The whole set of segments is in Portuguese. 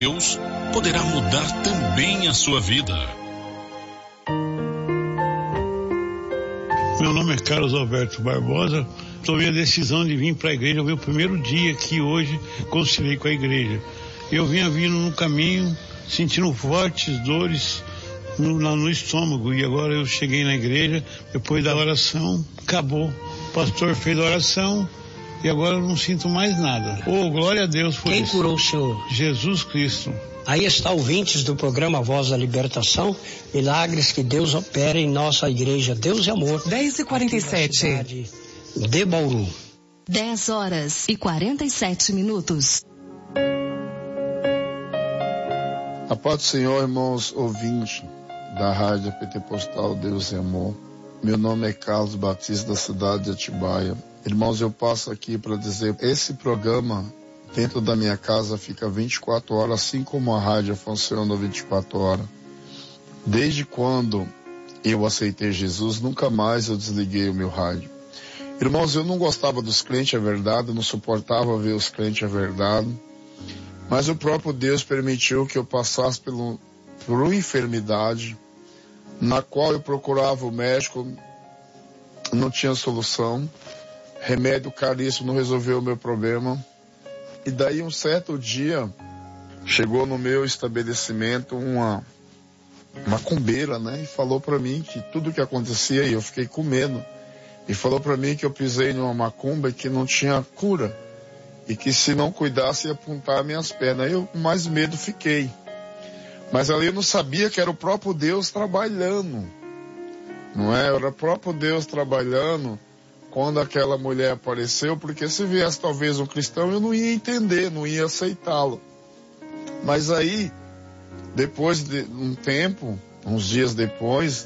Deus poderá mudar também a sua vida. Meu nome é Carlos Alberto Barbosa. Tomei a decisão de vir para a igreja. Foi o primeiro dia que hoje conciliei com a igreja. Eu vinha vindo no caminho, sentindo fortes dores no estômago. E agora eu cheguei na igreja, depois da oração, acabou. O pastor fez a oração e agora eu não sinto mais nada. Oh, glória a Deus por Quem isso. curou o senhor? Jesus Cristo. Aí está, ouvintes do programa Voz da Libertação, milagres que Deus opera em nossa igreja. Deus é amor. 10h47. De Bauru. 10h47. A paz do Senhor, irmãos ouvintes da Rádio Pentecostal Deus é Amor. Meu nome é Carlos Batista, da cidade de Atibaia. Irmãos, eu passo aqui para dizer, esse programa dentro da minha casa fica 24 horas, assim como a rádio funciona 24 horas. Desde quando eu aceitei Jesus, nunca mais eu desliguei o meu rádio. Irmãos, eu não gostava dos crentes, é verdade, eu não suportava ver os crentes, é verdade. Mas o próprio Deus permitiu que eu passasse por uma enfermidade, na qual eu procurava o médico, não tinha solução. Remédio caríssimo não resolveu o meu problema. E daí um certo dia, chegou no meu estabelecimento uma macumbeira, né? E falou para mim que tudo que acontecia, e eu fiquei com medo. E falou para mim que eu pisei numa macumba e que não tinha cura. E que se não cuidasse ia apontar minhas pernas. Aí eu com mais medo fiquei. Mas ali eu não sabia que era o próprio Deus trabalhando. Não é? Era o próprio Deus trabalhando quando aquela mulher apareceu, porque se viesse talvez um cristão eu não ia entender, não ia aceitá-lo. Mas aí, depois de um tempo, uns dias depois,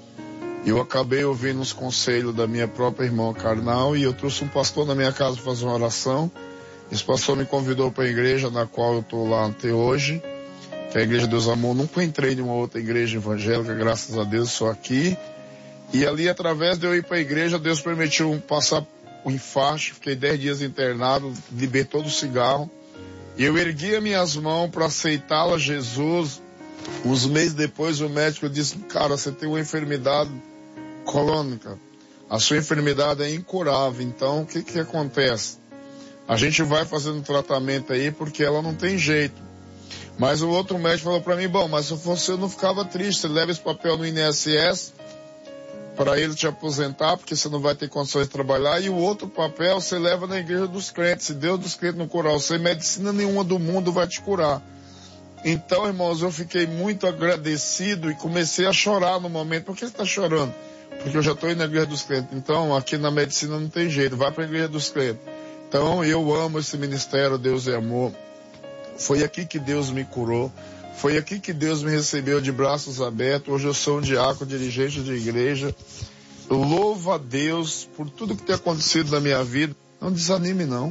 eu acabei ouvindo os conselhos da minha própria irmã carnal e eu trouxe um pastor na minha casa para fazer uma oração. Esse pastor me convidou para a igreja na qual eu estou lá até hoje, que é a Igreja Deus Amor. Nunca entrei em uma outra igreja evangélica, graças a Deus, sou aqui. E ali, através de eu ir para a igreja, Deus permitiu passar o infarto, fiquei 10 dias internado, libertou do cigarro. E eu ergui as minhas mãos para aceitá-lo a Jesus. Uns meses depois, o médico disse, cara, você tem uma enfermidade crônica. A sua enfermidade é incurável. Então, o que acontece? A gente vai fazendo tratamento aí porque ela não tem jeito. Mas o outro médico falou para mim, bom, mas se fosse eu não ficava triste, você leva esse papel no INSS para ele te aposentar, porque você não vai ter condições de trabalhar, e o outro papel você leva na igreja dos crentes. Se Deus dos crentes não curar você, medicina nenhuma do mundo vai te curar. Então, irmãos, eu fiquei muito agradecido e comecei a chorar no momento. Por que você está chorando? Porque eu já estou indo na igreja dos crentes. Então, aqui na medicina não tem jeito, vai para a igreja dos crentes. Então, eu amo esse ministério, Deus é Amor. Foi aqui que Deus me curou. Foi aqui que Deus me recebeu de braços abertos. Hoje eu sou um diácono, dirigente de igreja. Eu louvo a Deus por tudo que tem acontecido na minha vida. Não desanime, não.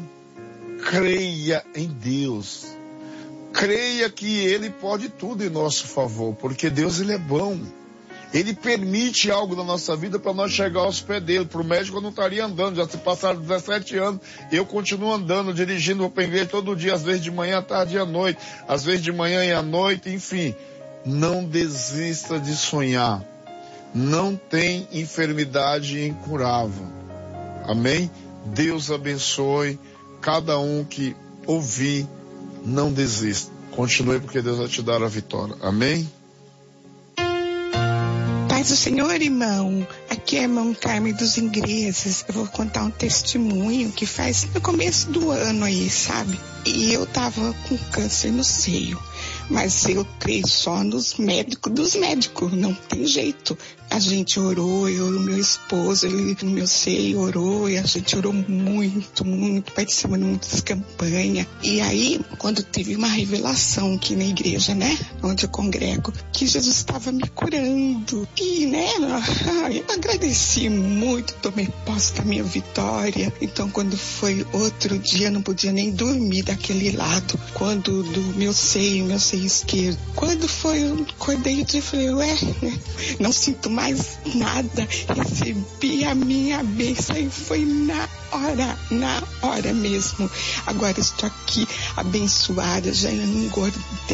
Creia em Deus. Creia que Ele pode tudo em nosso favor, porque Deus, Ele é bom. Ele permite algo na nossa vida para nós chegar aos pés dele. Para o médico eu não estaria andando, já se passaram 17 anos, eu continuo andando, dirigindo para a igreja todo dia, às vezes de manhã, à tarde e à noite, às vezes de manhã e à noite, enfim. Não desista de sonhar. Não tem enfermidade incurável. Amém? Deus abençoe cada um que ouvir, não desista. Continue porque Deus vai te dar a vitória. Amém? Paz do Senhor, irmão. Aqui é a irmã Carmen dos Ingleses. Eu vou contar um testemunho que faz no começo do ano aí, sabe? E eu tava com câncer no seio. Mas eu creio só nos médicos dos médicos. Não tem jeito. A gente orou, eu e o meu esposo, ele no meu seio orou, e a gente orou muito, muito, participando de muitas campanhas. E aí, quando teve uma revelação aqui na igreja, né, onde eu congrego, que Jesus estava me curando. E, né, eu agradeci muito, tomei posse da minha vitória. Então, quando foi outro dia, eu não podia nem dormir daquele lado, quando do meu seio esquerdo. Quando foi, eu acordei e falei, não sinto mais nada, recebi a minha bênção e foi na hora mesmo. Agora estou aqui abençoada, já engordei.